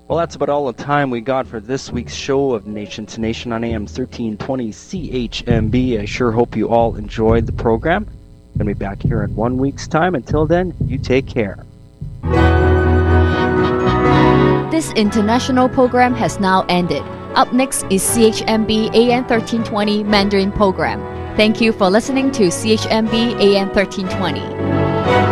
Well, that's about all the time we got for this week's show of Nation to Nation on AM 1320 CHMB. I sure hope you all enjoyed the program. Going to be back here in 1 week's time. Until then, you take care. This international program has now ended. Up next is CHMB AM 1320 Mandarin program. Thank you for listening to CHMB AM 1320.